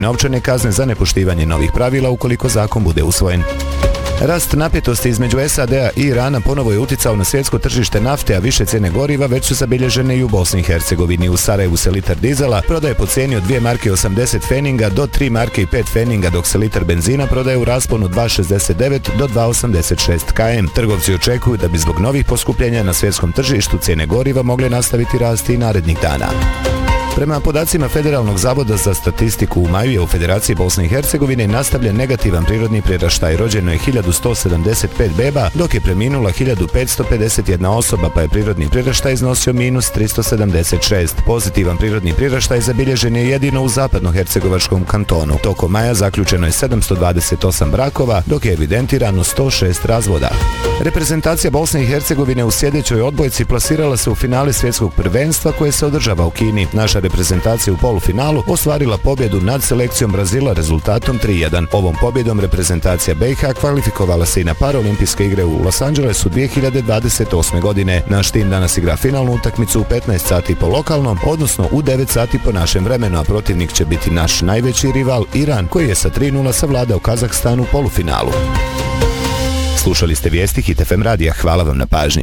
novčane kazne za nepoštivanje novih pravila ukoliko zakon bude usvojen. Rast napetosti između SAD-a i Irana ponovo je uticao na svjetsko tržište nafte, a više cijene goriva već su zabilježene i u Bosni i Hercegovini. U Sarajevu se litar dizela prodaje po cijeni od 2 marke 80 feninga do 3 marke i 5 feninga, dok se litar benzina prodaje u rasponu 2,69 do 2,86 km. Trgovci očekuju da bi zbog novih poskupljenja na svjetskom tržištu cijene goriva mogle nastaviti rasti i narednih dana. Prema podacima Federalnog zavoda za statistiku, u maju je u Federaciji Bosne i Hercegovine nastavljen negativan prirodni priraštaj. Rođeno je 1175 beba, dok je preminula 1551 osoba, pa je prirodni priraštaj iznosio -376. Pozitivan prirodni priraštaj zabilježen je jedino u zapadnohercegovačkom kantonu. Tokom maja zaključeno je 728 brakova, dok je evidentirano 106 razvoda. Reprezentacija Bosne i Hercegovine u sljedećoj odbojci plasirala se u finale svjetskog prvenstva koje se održava u Kini. Naša reprezentacija u polufinalu ostvarila pobjedu nad selekcijom Brazila rezultatom 3:1. Ovom pobjedom reprezentacija BiH kvalifikovala se i na Paraolimpijske igre u Los Angelesu 2028. godine. Naš tim danas igra finalnu utakmicu u 15 sati po lokalnom, odnosno u 9 sati po našem vremenu, a protivnik će biti naš najveći rival Iran, koji je sa 3:0 savladao Kazahstan u polufinalu. Slušali ste vijesti Hit FM radija. Hvala vam na pažnji.